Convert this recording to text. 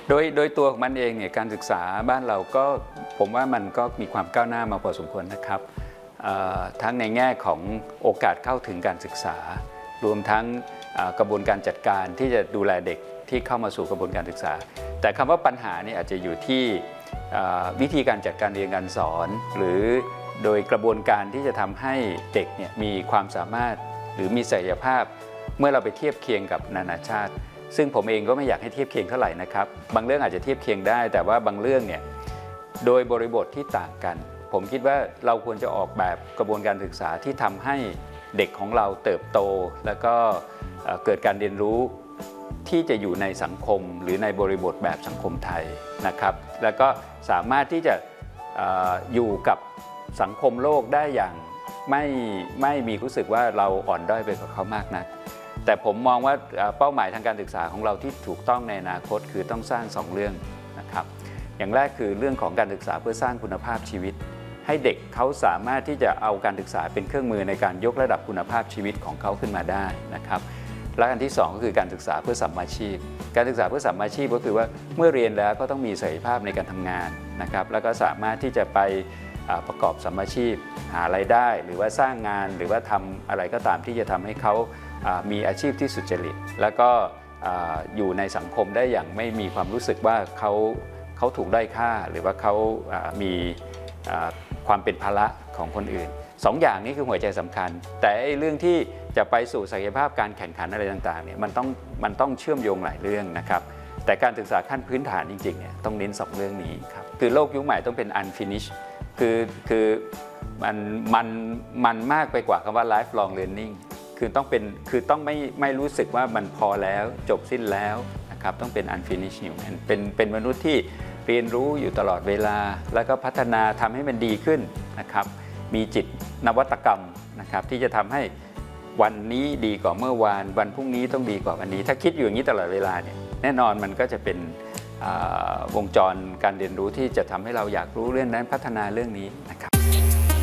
โดยตัวของมันเองเนี่ยการศึกษาบ้านเราก็ผมว่ามันก็มีความก้าวหน้ามาพอสมควรนะครับทั้งในแง่ของโอกาสเข้าถึงการศึกษารวมทั้งกระบวนการจัดการที่จะดูแลเด็กที่เข้ามาสู่กระบวนการศึกษาแต่คำว่าปัญหานี่อาจจะอยู่ที่วิธีการจัดการเรียนการสอนหรือโดยกระบวนการที่จะทำให้เด็กเนี่ยมีความสามารถหรือมีศักยภาพเมื่อเราไปเทียบเคียงกับนานาชาติซึ่งผมเองก็ไม่อยากให้เทียบเคียงเท่าไหร่นะครับบางเรื่องอาจจะเทียบเคียงได้แต่ว่าบางเรื่องเนี่ยโดยบริบทที่ต่างกันผมคิดว่าเราควรจะออกแบบกระบวนการศึกษาที่ทำให้เด็กของเราเติบโตแล้วก็เกิดการเรียนรู้ที่จะอยู่ในสังคมหรือในบริบทแบบสังคมไทยนะครับแล้วก็สามารถที่จะอยู่กับสังคมโลกได้อย่างไม่มีรู้สึกว่าเราอ่อนด้อยไปกว่าเขามากนักแต่ผมมองว่าเป้าหมายทางการศึกษาของเราที่ถูกต้องในอนาคตคือต้องสร้าง2เรื่องนะครับอย่างแรกคือเรื่องของการศึกษาเพื่อสร้างคุณภาพชีวิตให้เด็กเขาสามารถที่จะเอาการศึกษาเป็นเครื่องมือในการยกระดับคุณภาพชีวิตของเขาขึ้นมาได้นะครับและอันที่2ก็คือการศึกษาเพื่อสัมมาชีพการศึกษาเพื่อสัมมาชีพก็คือว่าเมื่อเรียนแล้วก็ต้องมีศักยภาพในการทำงานนะครับแล้วก็สามารถที่จะไปประกอบสัมมาชีพหารายได้หรือว่าสร้างงานหรือว่าทำอะไรก็ตามที่จะทำให้เขามีอาชีพที่สุจริตแล้วก็อยู่ในสังคมได้อย่างไม่มีความรู้สึกว่าเขาถูกด้อยค่าหรือว่าเขามีความเป็นภาระของคนอื่น2อย่างนี้คือหัวใจสำคัญแต่เรื่องที่จะไปสู่ศักยภาพการแข่งขันอะไรต่างๆเนี่ยมันต้องเชื่อมโยงหลายเรื่องนะครับแต่การศึกษาขั้นพื้นฐานจริงๆเนี่ยต้องเน้น2เรื่องนี้ครับคือโลกยุคใหม่ต้องเป็น unfinished คือมันมากไปกว่าคำว่า lifelong learning คือต้องไม่รู้สึกว่ามันพอแล้วจบสิ้นแล้วนะครับต้องเป็น unfinished human เป็นมนุษย์ที่เรียนรู้อยู่ตลอดเวลาแล้วก็พัฒนาทำให้มันดีขึ้นนะครับมีจิตนวัตกรรมนะครับที่จะทำให้วันนี้ดีกว่าเมื่อวานวันพรุ่งนี้ต้องดีกว่าวันนี้ถ้าคิดอยู่อย่างนี้ตลอดเวลาเนี่ยแน่นอนมันก็จะเป็นวงจรการเรียนรู้ที่จะทำให้เราอยากรู้เรื่องนั้นพัฒนาเรื่องนี้นะครับ